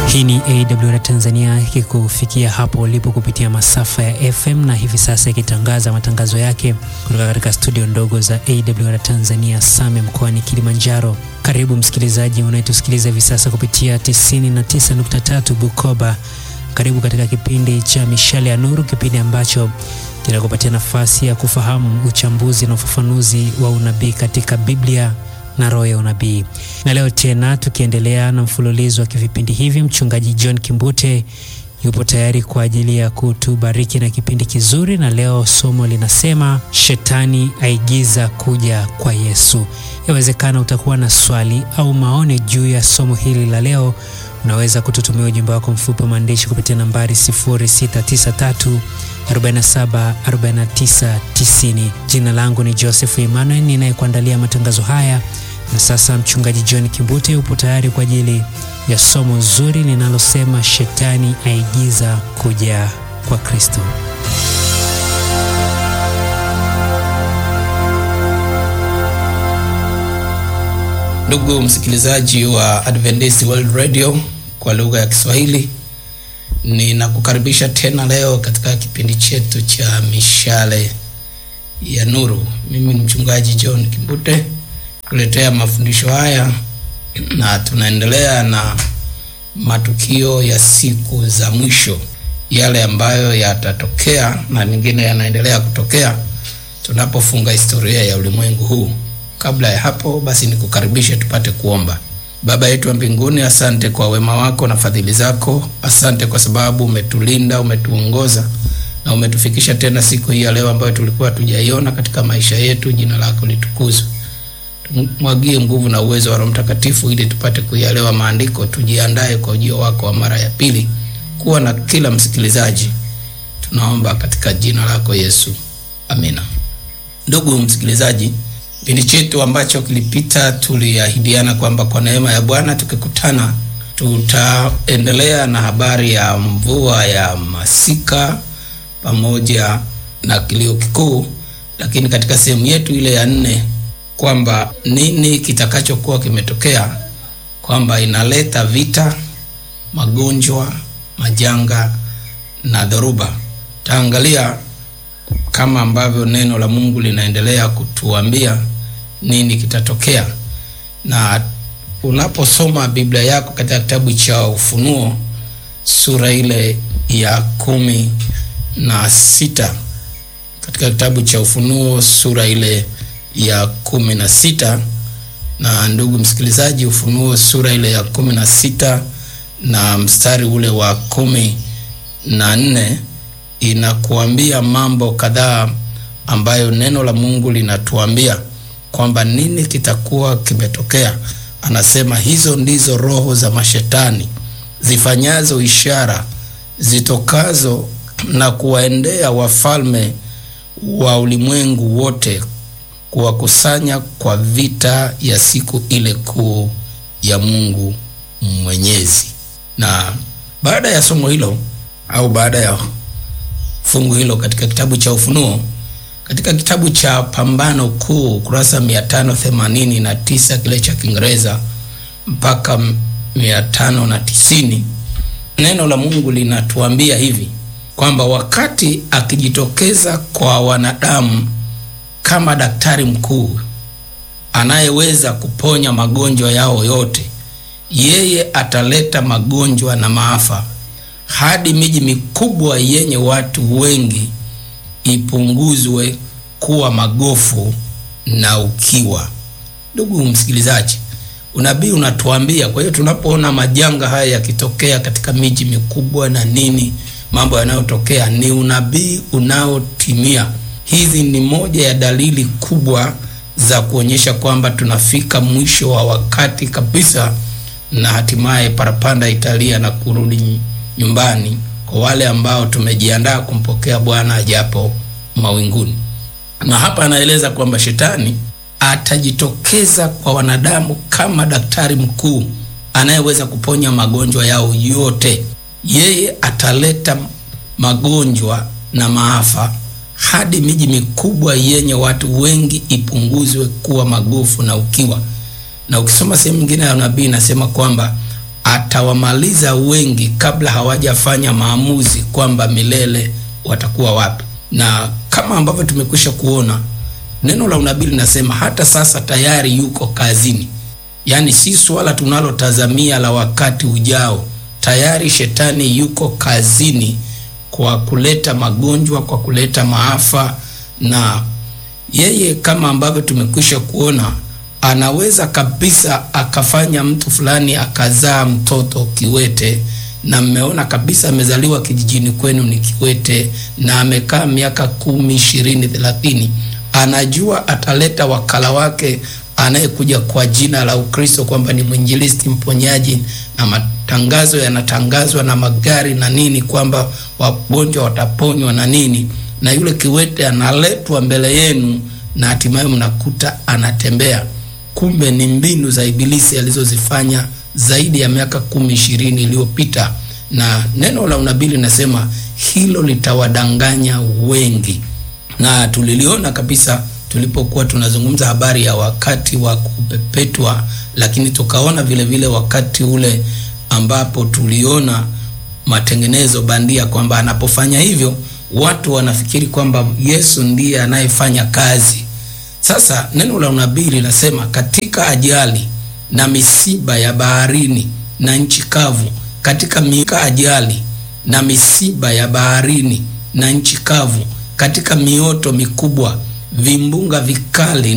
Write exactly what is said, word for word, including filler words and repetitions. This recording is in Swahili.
Hii ni A W R Tanzania ikikufikia hapo ulipo kupitia masafa ya F M, na hivi sasa ikitangaza matangazo yake kutoka katika studio ndogo za A W R Tanzania Same mkoani Kilimanjaro. Karibu msikilizaji unayetusikiliza hivi sasa kupitia tisini na tisa nukta tatu Bukoba. Karibu katika kipindi cha Mishale ya Nuru, kipindi ambacho kinakupatia nafasi ya kufahamu uchambuzi na ufafanuzi wa unabii katika Biblia na roho ya unabii. Na leo tena tukiendelea na mfululizo wa vipindi hivi, mchungaji John Kimbute yupo tayari kwa ajili ya kutubariki na kipindi kizuri, na leo somo linasema Shetani aigiza kuja kwa Yesu. Yawezekana utakuwa na swali au maoni juu ya somo hili la leo. Unaweza kututumia ujumbe wako mfupi wa maandishi kupitia nambari sifuri sita tisa tatu arobaini na saba arobaini na tisa tisini. Jina langu ni Joseph Emmanuel ninayekuandalia matangazo haya. Na sasa mchungaji John Kimbute yupo tayari kwa ajili ya somo zuri linalosema Shetani aigiza kuja kwa Kristo. Ndugu msikilizaji wa Adventist World Radio kwa lugha ya Kiswahili, ninakukaribisha tena leo katika kipindi chetu cha Mishale ya Nuru. Mimi ni mchungaji John Kimbute kuletea mafundisho haya, na tunaendelea na matukio ya siku za mwisho, yale ambayo yatatokea na mengine yanaendelea kutokea tunapofunga historia ya ulimwengu huu. Kabla ya hapo basi nikukaribishe tupate kuomba. Baba yetu wa mbinguni, asante kwa wema wako na fadhili zako. Asante kwa sababu umetulinda, umetuongoza na umetufikisha tena siku hii ya leo ambayo tulikuwa tujaiona katika maisha yetu. Jina lako litukuzwe. Tumwagie nguvu na uwezo wa Roho Mtakatifu ili tupate kuyaelewa maandiko, tujiandae kwa ujio wako wa mara ya pili. Kuwa na kila msikilizaji, tunaomba katika jina lako Yesu, amina. Ndugu msikilizaji, kipindi chetu ambacho kilipita tuliahidiana kwamba kwa neema ya Bwana tukikutana tutaendelea na habari ya mvua ya masika pamoja na kilio kikuu, lakini katika sehemu yetu ile ya nne kwamba nini kitakachokuwa kimetokea, kwamba inaleta vita, magonjwa, majanga na dhoruba. Taangalia kama ambavyo neno la Mungu linaendelea kutuambia nini kitatokea. Na unaposoma Biblia yako katika kitabu cha Ufunuo sura ile ya kumi na sita, katika kitabu cha Ufunuo sura ile ya kumi na sita, na ndugu msikilizaji, Ufunuo sura ile ya kumi na sita na mstari ule wa kumi na nne inakuambia mambo kadhaa ambayo neno la Mungu linatuambia kwamba nini kitakuwa kimetokea. Anasema hizo ndizo roho za mashetani zifanyazo ishara zitokazo na kuwaendea wafalme wa ulimwengu wote, kuwakusanya kwa vita ya siku ile kuu ya Mungu Mwenyezi. Na baada ya somo hilo au baada ya fungu hilo katika kitabu cha Ufunuo, katika kitabu cha Pambano Kuu kurasa mia tano themanini na tisa kile cha Kiingereza mpaka mia tano na tisini, neno la Mungu linatuambia hivi kwamba wakati akijitokeza kwa wanadamu kama daktari mkuu anayeweza kuponya magonjwa yao yote, yeye ataleta magonjwa na maafa hadi miji mikubwa yenye watu wengi ipunguzwe kuwa magofu na ukiwa. Ndugu msikilizaji, unabii unatuambia, kwa hiyo tunapoona majanga haya yakitokea katika miji mikubwa na nini, mambo yanayotokea ni unabii unaotimia. Hizi ni moja ya dalili kubwa za kuonyesha kwamba tunafika mwisho wa wakati kabisa, na hatimaye parapanda italia na kurudi nyumbani kwa wale ambao tumejiandaa kumpokea Bwana ajapo mawinguni. Na hapa anaeleza kwamba Shetani atajitokeza kwa wanadamu kama daktari mkuu anayeweza kuponya magonjwa yao yote. Yeye ataleta magonjwa na maafa hadi miji mikubwa yenye watu wengi ipunguzwe kuwa magofu na ukiwa. Na ukisoma sehemu nyingine ya nabii inasema kwamba atawamaliza wengi kabla hawajafanya maamuzi kwamba milele watakuwa wapi. Na kama ambavyo tumekwisha kuona, neno la unabii linasema hata sasa tayari yuko kazini. Yaani si swala tunalotazamia la wakati ujao. Tayari shetani yuko kazini kwa kuleta magonjwa, kwa kuleta maafa, na yeye kama ambavyo tumekwisha kuona anaweza kabisa akafanya mtu fulani akazaa mtoto kiwete, na mmeona kabisa amezaliwa kijijini kwenu ni kiwete, na amekaa miaka kumi, ishirini, thelathini. Anajua ataleta wakala wake anayekuja kwa jina la Ukristo kwamba ni mwinjilisti, mponyaji, na matangazo yanatangazwa na magari na nini kwamba wagonjwa wataponywa na nini, na yule kiwete analetwa mbele yenu na hatimaye mnakuta anatembea. Kumbe ni mbinu za ibilisi alizozifanya zaidi ya miaka kumi, ishirini iliyopita, na neno la unabii linasema hilo litawadanganya wengi. Na tuliliona kabisa tulipokuwa tunazungumza habari ya wakati wa kupepetwa, lakini tukaona vile vile wakati ule ambapo tuliona matengenezo bandia, kwamba anapofanya hivyo watu wanafikiri kwamba Yesu ndiye anayefanya kazi. Sasa neno la unabii linasema katika ajali na misiba ya baharini na nchi kavu, katika mika ajali na misiba ya baharini na nchi kavu, katika mioto mikubwa, vimbunga vikali